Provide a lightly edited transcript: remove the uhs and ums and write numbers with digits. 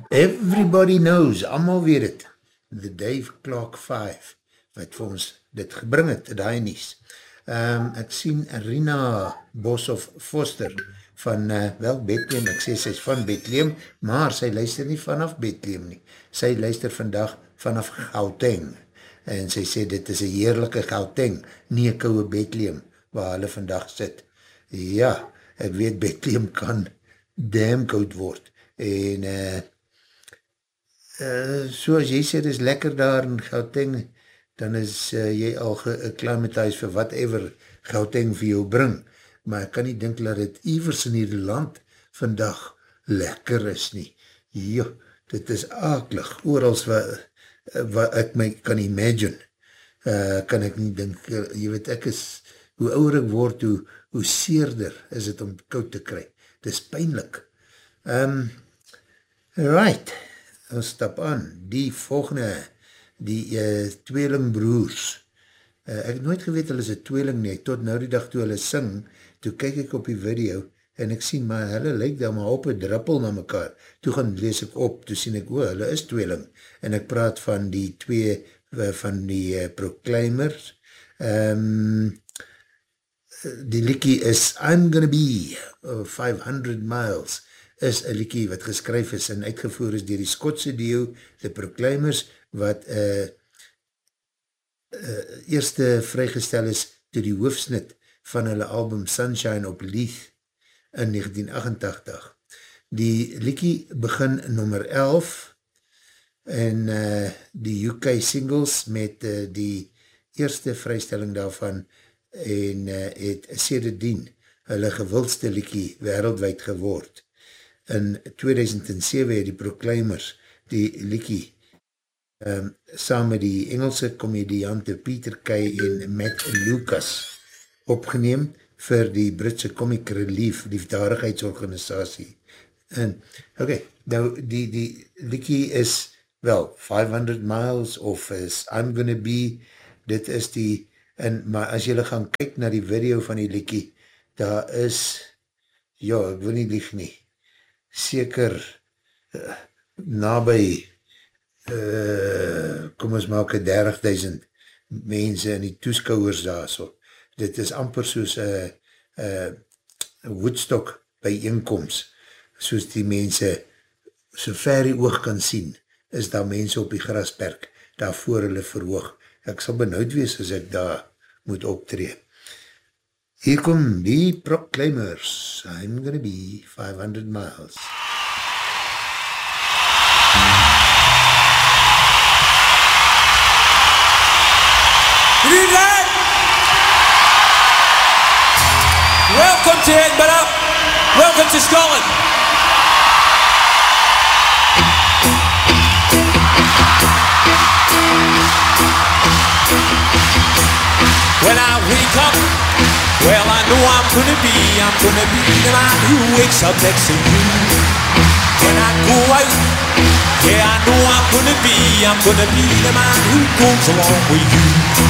Everybody knows, allemaal weet het, the Dave Clark 5, wat vir ons dit gebring het, die nies. Ek sien Rina Boshoff Foster van, Bethlehem, ek sê sy is van Bethlehem, maar sy luister nie vanaf Bethlehem nie. Sy luister vandag vanaf Gauteng, en sy sê dit is een heerlijke Gauteng, nie een kouwe Bethlehem, waar hulle vandag sit. Ja, ek weet Bethlehem kan damn koud word, en soos jy sê, dit is lekker daar in Gauteng, dan is jy al geacclimatized vir whatever Gauteng vir jou bring, maar ek kan nie dink dat het iewers in die land vandag lekker is nie. Jo, dit is akelig, oorals wat ek my kan imagine, kan ek nie dink, jy weet, ek is, hoe ouder ek word, hoe seerder is het om koud te kry. Dit is pynlik. Right, ons stap aan, die volgende, die tweelingbroers. Ek het nooit geweet, hulle is een tweeling nie, tot nou die dag toe hulle sing, toe kyk ek op die video, en ek sien, maar hulle lyk daar maar op een druppel na mekaar. Toe gaan lees ek op, toe sien ek, hulle is tweeling, en ek praat van die twee, van die Proclaimers. Die liekie is I'm Gonna Be 500 Miles, is een liekie wat geskryf is en uitgevoer is dier die Skotse duo, The Proclaimers, wat eerste vrygestel is toe die hoofsnit van hulle album Sunshine op Leith in 1988. Die liekie begin nummer 11 en die UK singles met die eerste vrystelling daarvan en het sedertdien hulle gewildste liekie wereldwijd geword. In 2007 het die Proclaimers die liekie saam met die Engelse komediante Peter Kay en Matt Lucas opgeneem vir die Britse Comic Relief liefdadigheidsorganisatie. En, nou die liekie is wel 500 miles of is I'm Gonna Be, dit is die, maar as jylle gaan kyk na die video van die liekie, daar is, ja, ek wil nie lieg nie, seker nabij kom ons maak 30.000 mense in die toeskouwers daar so. Dit is amper soos Woodstock bijeenkomst, soos die mense so ver die oog kan sien, is daar mense op die grasperk daar voor hulle verhoog. Ek sal benauwd wees as ek daar moet optree. Hier kom die Proclaimers, I'm Gonna Be 500 Miles. Good evening! Welcome to Edinburgh. Welcome to Scotland. When I wake up, well, I know I'm gonna be the man who wakes up next to you. When I go out, yeah, I know I'm gonna be the man who goes along with you.